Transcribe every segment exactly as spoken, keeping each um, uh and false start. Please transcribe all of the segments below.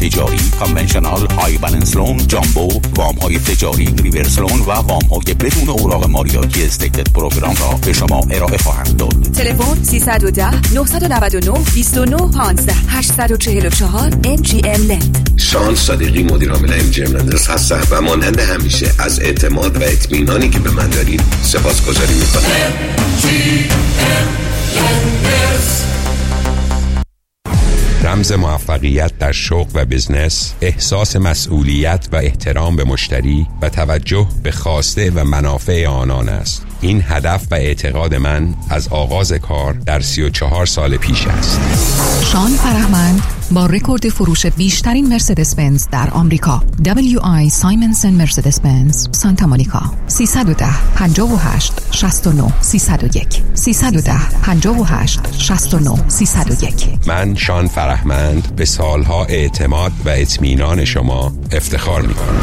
تجاری، کانونشنال، های بالانس لون، جامبو، وام های تجاری، ریورس لون و وام های بدون اوراق مالیاتی استیتد پروگرام را به شما ارائه خواهند داد. تلفن سیصد و ده نهصد و نود و نه بیست و نه پانزده هشتصد و چهل و چهار ام جی ام لند. شان صادقی مدیر عامل ام جی ام لندرز هستم و مانند همیشه از اعتماد و اطمینانی که به من دارید سپاسگزاری میکنم. ام جی ام لندرز. رمز موفقیت در شغل و بزنس احساس مسئولیت و احترام به مشتری و توجه به خواسته و منافع آنان است. این هدف و اعتقاد من از آغاز کار در سی و چهار سال پیش است. شان فرهمند با رکورد فروش بیشترین مرسدس بنز در آمریکا، دبلیو آی سایمنسن مرسدس بنز سانتا مونیکا. سیصد و ده پنجاه و هشت شصت و نه سیصد و یک سیصد و ده پنجاه و هشت شصت و نه سیصد و یک. من شان فرهمند به سالها اعتماد و اطمینان شما افتخار می‌کنم.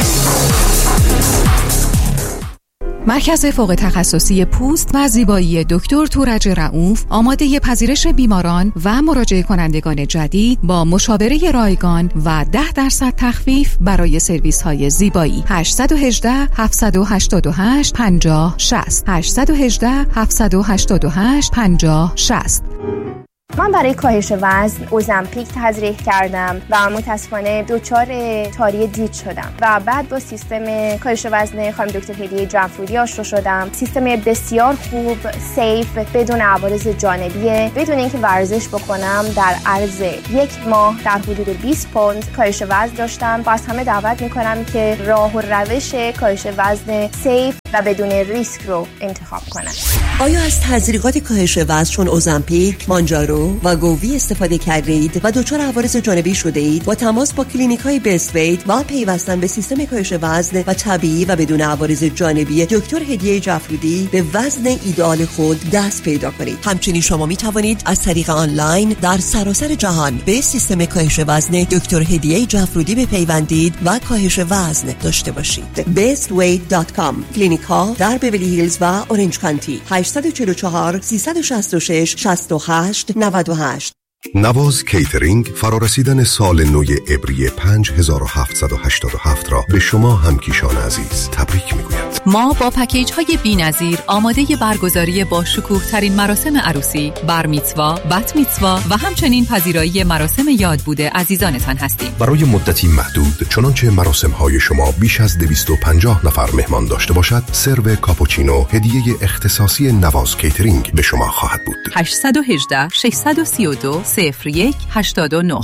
مرکز فوق تخصصی پوست و زیبایی دکتر تورج رؤوف آماده پذیرش بیماران و مراجعه کنندگان جدید با مشاوره رایگان و ده درصد تخفیف برای سرویس های زیبایی. هشت یک هشت هفت هشت هشت پنجاه شصت هشت یک هشت هفت هشت هشت پنجاه شصت. من برای کاهش وزن اوزمپیک تزریق کردم و متاسفانه دچار تاری دید شدم و بعد با سیستم کاهش وزن خانم دکتر هدیه جعفرودی آشنا شدم. سیستم بسیار خوب، سیف، بدون عوارض جانبیه، بدون اینکه ورزش بکنم. در عرض یک ماه در حدود بیست پوند کاهش وزن داشتم و از همه دعوت میکنم که راه و روش کاهش وزن سیف و بدون ریسک رو انتخاب کنم. آیا از تزریقات کاهش وزن چون اوزمپیک، مانجارو و گووی استفاده کردید و دچار عوارض جانبی شده اید؟ با تماس با کلینیک های بیست ویت و پیوستن به سیستم کاهش وزن و طبیعی و بدون عوارض جانبی دکتر هدیه جعفرودی به وزن ایدئال خود دست پیدا کنید. همچنین شما می توانید از طریق آنلاین در سراسر جهان به سیستم کاهش وزن دکتر هدیه جعفرودی بپیوندید و کاهش وزن داشته باشید. بیست ویت دات کام. کلینیک ها در بیولی هیلز و اورنج کانتی. هشت چهار چهار سیصد و شصت و شش شصت و هشت نود و هشت. نواز کیترینگ فرارسیدن سال نو عبری پنج هزار و هفتصد و هشتاد و هفت را به شما همکیشان عزیز تبریک میگوید. ما با پکیج های بی‌نظیر آماده برگزاری با شکوه ترین مراسم عروسی، بر میتزوا، بت میتزوا و همچنین پذیرایی مراسم یاد بوده عزیزانتان هستیم. برای مدتی محدود چنانچه مراسم های شما بیش از دویست و پنجاه نفر مهمان داشته باشد، سرو کاپوچینو هدیه اختصاصی نواز کیترینگ به شما خواهد بود. هشت یک هشت شش سه دو صفر یک هشتاد و نه.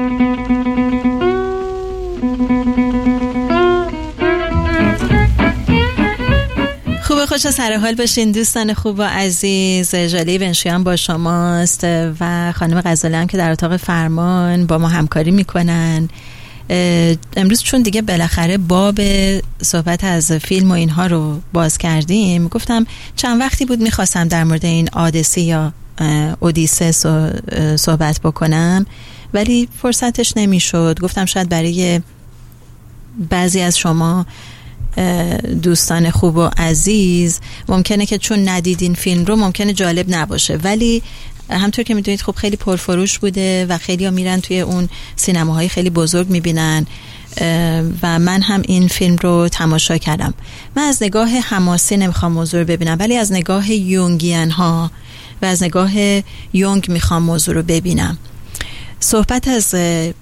خوب خوش سر حال باشین دوستان خوب و عزیز. ژاله ونشیان با شماست و خانم غزاله هم که در اتاق فرمان با ما همکاری میکنن. امروز چون دیگه بالاخره باب صحبت از فیلم و اینها رو باز کردیم، گفتم چند وقتی بود میخواستم در مورد این آدیسی یا اودیسه صحبت بکنم ولی فرصتش نمیشد. گفتم شاید برای بعضی از شما دوستان خوب و عزیز ممکنه که چون ندیدین فیلم رو ممکنه جالب نباشه، ولی همطور که میدونید خب خیلی پرفروش بوده و خیلی ها میرن توی اون سینماهای خیلی بزرگ میبینن و من هم این فیلم رو تماشا کردم. من از نگاه حماسی نمیخوام موضوع رو ببینم ولی از نگاه یونگیان ها و از نگاه یونگ میخوام موضوع رو ببینم. صحبت از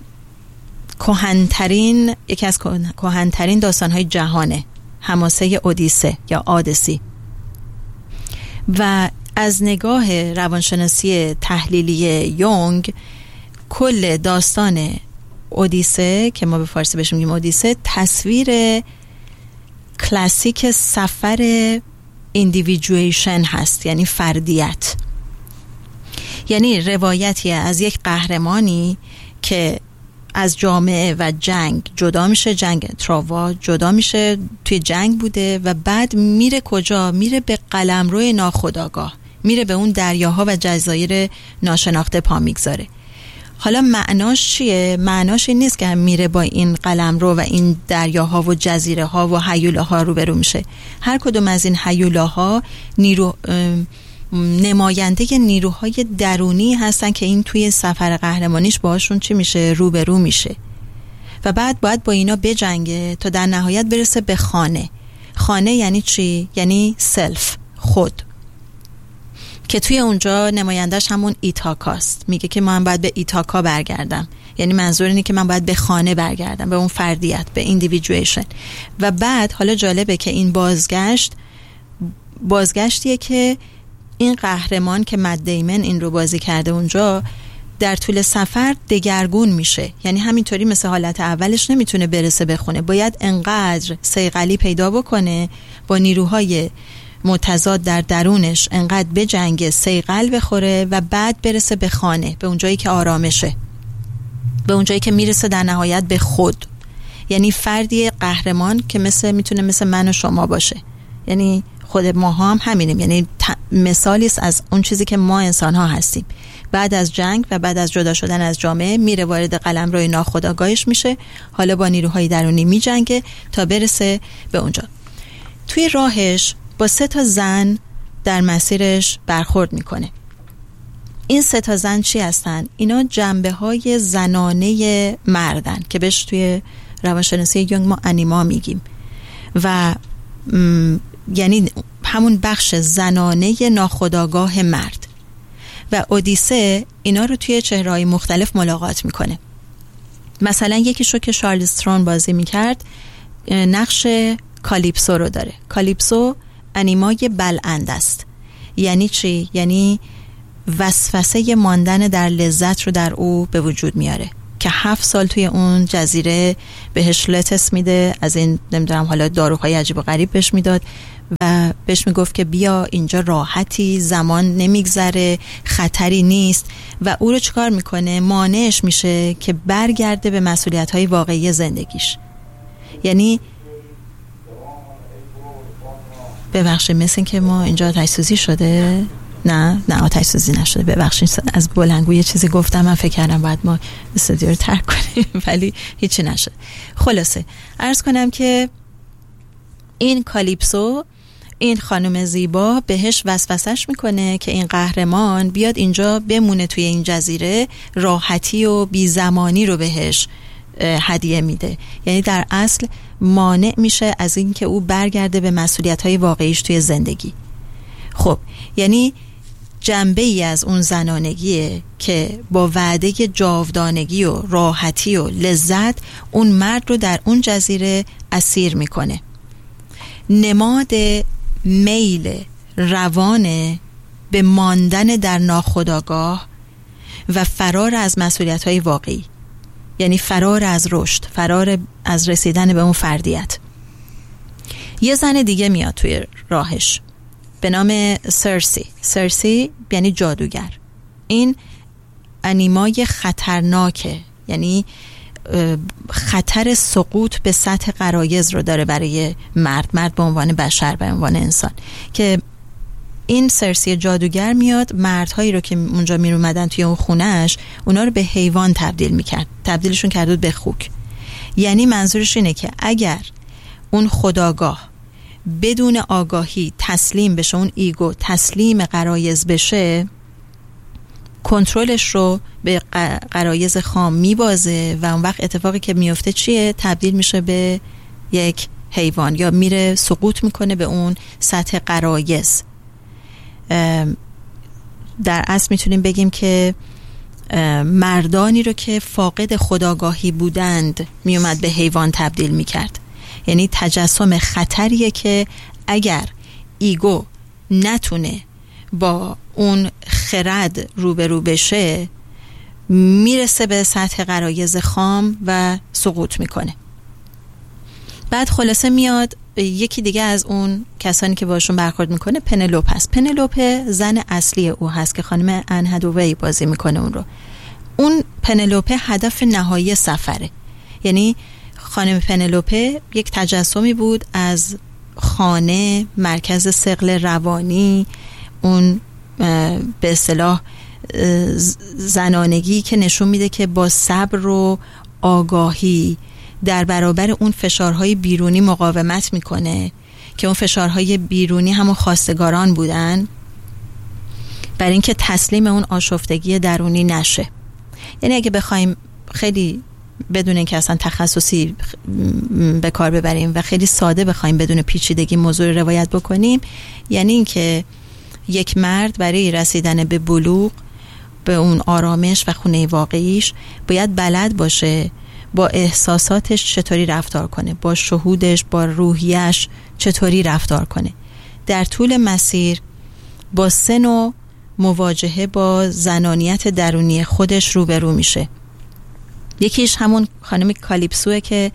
کهن‌ترین یکی از کهن‌ترین داستان‌های جهانه، حماسه اودیسه یا آدیسی، و از نگاه روانشناسی تحلیلی یونگ کل داستان اودیسه که ما به فارسی بهش میگیم اودیسه تصویر کلاسیک سفر ایندیویدویشن هست، یعنی فردیت، یعنی روایتی از یک قهرمانی که از جامعه و جنگ جدا میشه، جنگ تراوا جدا میشه، توی جنگ بوده و بعد میره کجا؟ میره به قلمرو ناخودآگاه، میره به اون دریاها و جزایر ناشناخته پا میگذاره. حالا معناش چیه؟ معناش این نیست که میره با این قلمرو و این دریاها و جزیره ها و هیولاها روبرو میشه. هر کدوم از این هیولاها نیرو نماینده نیروهای درونی هستن که این توی سفر قهرمانیش باهاشون چی میشه؟ روبرو میشه. و بعد باید با اینا بجنگه تا در نهایت برسه به خانه. خانه یعنی چی؟ یعنی سلف، خود، که توی اونجا نمایندش همون ایتاکاست. میگه که من باید به ایتاکا برگردم، یعنی منظور اینه که من باید به خانه برگردم، به اون فردیت، به ایندیویدویشن. و بعد حالا جالبه که این بازگشت بازگشتیه که این قهرمان که مت دیمن این رو بازی کرده اونجا در طول سفر دگرگون میشه. یعنی همینطوری مثل حالت اولش نمیتونه برسه به خونه، باید انقدر صیقلی پیدا بکنه با نیروهای متضاد در درونش، انقدر به جنگ صیقل بخوره و بعد برسه به خانه، به اونجایی که آرامشه، به اونجایی که میرسه در نهایت به خود. یعنی فردی قهرمان که مثل میتونه مثل من و شما باشه، یعنی خود ما هم همینیم، یعنی مثالی است از اون چیزی که ما انسان ها هستیم. بعد از جنگ و بعد از جدا شدن از جامعه میره وارد قلمروی ناخودآگاهش میشه، حالا با نیروهای درونی میجنگه تا برسه به اونجا. توی راهش با سه تا زن در مسیرش برخورد میکنه. این سه تا زن چی هستن؟ اینا جنبه های زنانه مردن که بهش توی روانشناسی یونگ ما انیما میگیم و م... یعنی همون بخش زنانه ناخودآگاه مرد. و اودیسه اینا رو توی چهره‌های مختلف ملاقات میکنه. مثلا یکیشو که شارلز ترون بازی میکرد نقش کالیپسو رو داره. کالیپسو انیمای بلعند است. یعنی چی؟ یعنی وسوسه ماندن در لذت رو در او به وجود میاره که هفت سال توی اون جزیره بهش لتس میده، از این نمیدونم حالا داروهای عجیب و غریب بهش میداد و بهش میگفت که بیا اینجا راحتی، زمان نمیگذره، خطری نیست و او رو چکار میکنه؟ مانعش میشه که برگرده به مسئولیت‌های واقعی زندگیش. یعنی ببخشید مثل این که ما اینجا آتش سوزی شده. نه نه آتش سوزی نشده، ببخشید از بلندگو یه چیزی گفتم، من فکر کردم باید ما استودیو رو ترک کنیم ولی هیچی نشد. خلاصه عرض کنم که این کالیپسو، این خانم زیبا بهش وسوسش میکنه که این قهرمان بیاد اینجا بمونه توی این جزیره، راحتی و بی زمانی رو بهش هدیه میده. یعنی در اصل مانع میشه از این که او برگرده به مسئولیت‌های واقعیش توی زندگی. خب یعنی جنبه ای از اون زنانگیه که با وعده جاودانگی و راحتی و لذت اون مرد رو در اون جزیره اسیر میکنه. نماد میل روان به ماندن در ناخودآگاه و فرار از مسئولیت‌های واقعی، یعنی فرار از رشد، فرار از رسیدن به اون فردیت. یه زن دیگه میاد توی راهش به نام سرسی. سرسی یعنی جادوگر. این انیمای خطرناکه، یعنی خطر سقوط به سطح غرایز رو داره برای مرد مرد به عنوان بشر، به عنوان انسان. که این سرسی جادوگر میاد مردهایی رو که اونجا می اومدن توی اون خونهش، اونا رو به حیوان تبدیل میکرد، تبدیلشون کرد به خوک. یعنی منظورش اینه که اگر اون خودآگاه بدون آگاهی تسلیم بشه، اون ایگو تسلیم غرایز بشه، کنترلش رو به غرایز خام میبازه و اون وقت اتفاقی که میفته چیه؟ تبدیل میشه به یک حیوان یا میره سقوط میکنه به اون سطح غرایز. در اصل میتونیم بگیم که مردانی رو که فاقد خودآگاهی بودند میومد به حیوان تبدیل میکرد. یعنی تجسم خطریه که اگر ایگو نتونه با اون خرد روبرو بشه، میرسه به سطح غرایز خام و سقوط میکنه. بعد خلاصه میاد یکی دیگه از اون کسانی که باشون برخورد میکنه پنلوپ هست. پنلوپ زن اصلی او هست که خانم ان هدوی بازی میکنه اون رو. اون پنلوپ هدف نهایی سفره. یعنی خانم پنلوپه یک تجسمی بود از خانه، مرکز ثقل روانی، اون به اصطلاح زنانگی که نشون میده که با صبر و آگاهی در برابر اون فشارهای بیرونی مقاومت میکنه که اون فشارهای بیرونی همون خواستگاران بودن، برای اینکه تسلیم اون آشفتگی درونی نشه. یعنی اگه بخوایم خیلی بدون اینکه اصلا تخصصی به کار ببریم و خیلی ساده بخوایم بدون پیچیدگی موضوع رو روایت بکنیم، یعنی اینکه یک مرد برای رسیدن به بلوغ، به اون آرامش و خونه واقعیش، باید بلد باشه با احساساتش چطوری رفتار کنه، با شهودش، با روحیش چطوری رفتار کنه. در طول مسیر با سه نوع مواجهه با زنانیت درونی خودش روبرو میشه. یکیش همون خانم کالیپسوه که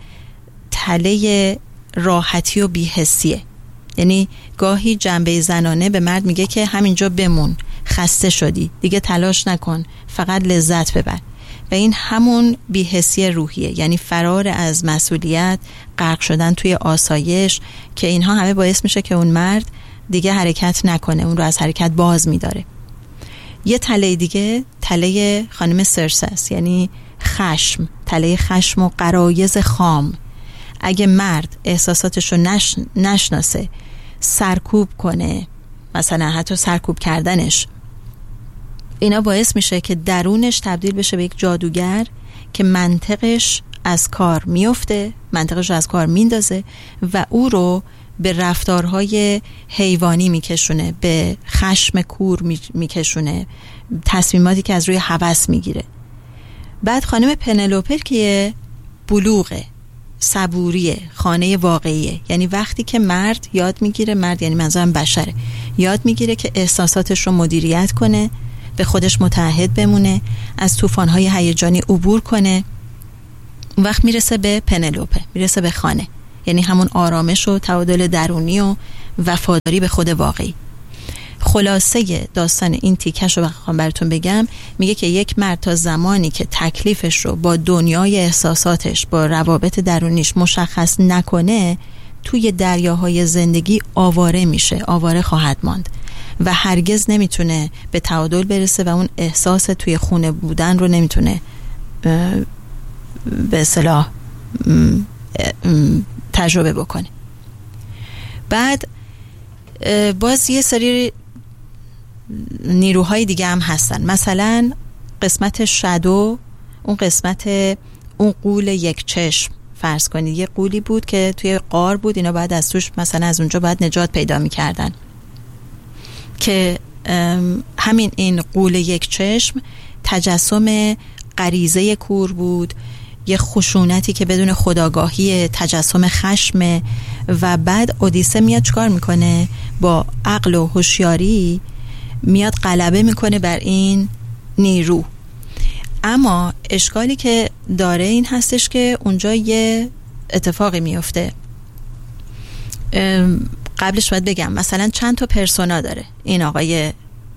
تله راحتی و بی‌حسیه، یعنی گاهی جنبه زنانه به مرد میگه که همینجا بمون، خسته شدی، دیگه تلاش نکن، فقط لذت ببر. و این همون بی‌حسی روحیه، یعنی فرار از مسئولیت، غرق شدن توی آسایش، که اینها همه باعث میشه که اون مرد دیگه حرکت نکنه، اون رو از حرکت باز میداره. یه تله دیگه تله خانم سرسه است، یعنی خشم، تله خشم و غرایز خام. اگه مرد احساساتش رو نش... نشناسه، سرکوب کنه، مثلا حتی سرکوب کردنش، اینا باعث میشه که درونش تبدیل بشه به یک جادوگر که منطقش از کار میفته، منطقش رو از کار میندازه و او رو به رفتارهای حیوانی میکشونه، به خشم کور میکشونه، تصمیماتی که از روی هوس میگیره. بعد خانم پنلوپه که بلوغه، صبوریه، خانه واقعیه، یعنی وقتی که مرد یاد میگیره، مرد یعنی منظورم بشره، یاد میگیره که احساساتش رو مدیریت کنه، به خودش متعهد بمونه، از طوفان‌های هیجانی عبور کنه، اون وقت میرسه به پنلوپه، میرسه به خانه، یعنی همون آرامش و تعادل درونی و وفاداری به خود واقعی. خلاصه داستان این تیکش رو بخوام براتون بگم، میگه که یک مرد تا زمانی که تکلیفش رو با دنیای احساساتش، با روابط درونیش مشخص نکنه، توی دریاهای زندگی آواره میشه، آواره خواهد ماند و هرگز نمیتونه به تعادل برسه و اون احساس توی خونه بودن رو نمیتونه به اصطلاح تجربه بکنه. بعد باز یه سری نیروهای دیگه هم هستن، مثلا قسمت شادو، اون قسمت اون غول یک چشم. فرض کنید یه غولی بود که توی غار بود، اینا بعد از توش مثلا از اونجا باید نجات پیدا می‌کردن، که همین این غول یک چشم تجسم غریزه کور بود، یه خشونتی که بدون خودآگاهی، تجسم خشم. و بعد اودیسه میاد چکار میکنه؟ با عقل و هوشیاری میاد غلبه میکنه بر این نیرو. اما اشکالی که داره این هستش که اونجا یه اتفاقی میفته. قبلش باید بگم مثلا چند تا پرسونا داره این آقای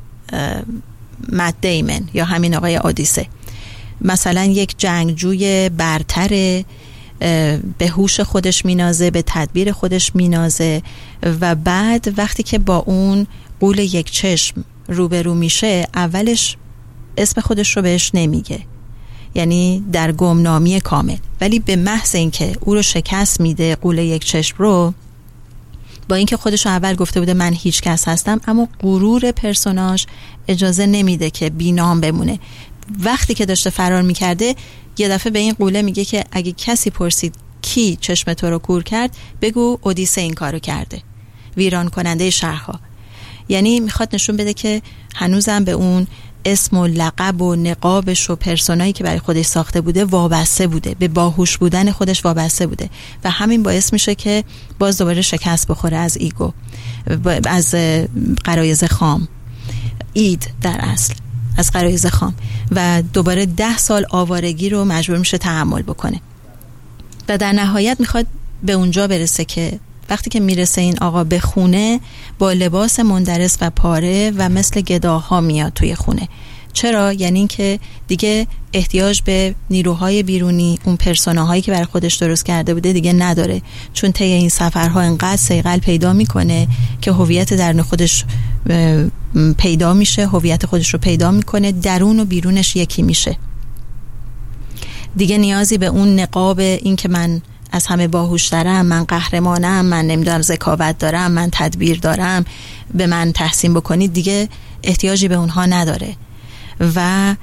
مت دیمن یا همین آقای اودیسه. مثلا یک جنگجوی برتر، به هوش خودش مینازه، به تدبیر خودش مینازه، و بعد وقتی که با اون غول یک چشم روبرو میشه، اولش اسم خودش رو بهش نمیگه، یعنی در گمنامی کامل، ولی به محض اینکه او رو شکست میده، غول یک چشم رو، با اینکه خودش رو اول گفته بوده من هیچ کس هستم، اما غرور پرسوناژ اجازه نمیده که بی‌نام بمونه. وقتی که داشته فرار میکرده، یه دفعه به این غوله میگه که اگه کسی پرسید کی چشم تو رو کور کرد، بگو اودیسه این کارو کرده، ویران کننده شهرها. یعنی میخواد نشون بده که هنوزم به اون اسم و لقب و نقابش و پرسونایی که برای خودش ساخته بوده وابسته بوده، به باهوش بودن خودش وابسته بوده، و همین باعث میشه که باز دوباره شکست بخوره از ایگو، از غرایز خام، اید در اصل از غرایز خام، و دوباره ده سال آوارگی رو مجبور میشه تحمل بکنه. و در نهایت میخواد به اونجا برسه که وقتی که میرسه این آقا به خونه، با لباس مندرس و پاره و مثل گداها میاد توی خونه. چرا؟ یعنی این که دیگه احتیاج به نیروهای بیرونی، اون پرسوناهایی که برای خودش درست کرده بوده دیگه نداره، چون طی این سفرها انقدر صیقل پیدا میکنه که هویت درون خودش پیدا میشه، هویت خودش رو پیدا میکنه، درون و بیرونش یکی میشه. دیگه نیازی به اون نقاب، این که من از همه باهوشترم، من قهرمانم، من نمیدونم ذکاوت دارم، من تدبیر دارم، به من تحسین بکنید، دیگه احتیاجی به اونها نداره. و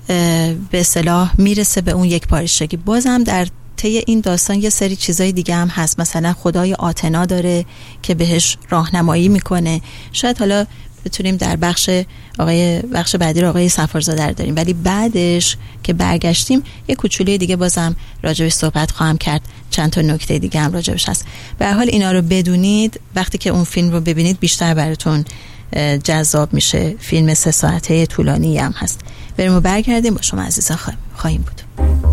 به اصطلاح میرسه به اون یک پارچگی. بازم در طی این داستان یه سری چیزای دیگه هم هست، مثلا خدای آتنا داره که بهش راهنمایی میکنه. شاید حالا بتونیم در بخش آقای بخش بعدی رو آقای صفارزاده داریم، ولی بعدش که برگشتیم یه کوچولوی دیگه بازم راجبش صحبت خواهم کرد، چند تا نکته دیگه هم راجبش هست. به هر حال اینا رو بدونید، وقتی که اون فیلم رو ببینید بیشتر براتون جذاب میشه. فیلم سه ساعته طولانی هم هست. بریم و برگردیم با شما عزیزان خواهیم بود.